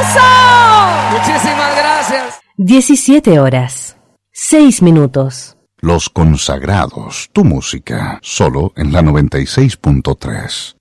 Muchísimas gracias. 17 horas, 6 minutos. Los Consagrados, tu música, solo en la 96.3.